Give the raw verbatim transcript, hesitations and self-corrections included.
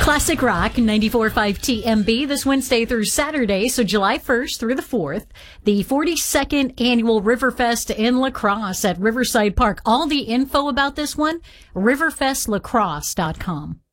Classic Rock ninety-four point five T M B this Wednesday through Saturday, so July first through the fourth, the forty-second annual Riverfest in La Crosse at Riverside Park. All the info about this one, riverfest lacrosse dot com.